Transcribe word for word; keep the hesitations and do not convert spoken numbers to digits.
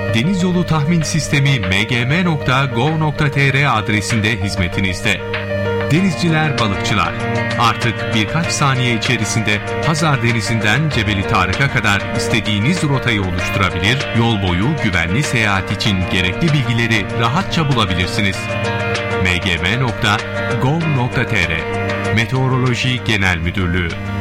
Deniz Yolu Tahmin Sistemi m g m nokta gov nokta t r adresinde hizmetinizde. Denizciler, balıkçılar, artık birkaç saniye içerisinde Hazar Denizi'nden Cebeli Tarık'a kadar istediğiniz rotayı oluşturabilir, yol boyu güvenli seyahat için gerekli bilgileri rahatça bulabilirsiniz. m g m nokta gov nokta t r Meteoroloji Genel Müdürlüğü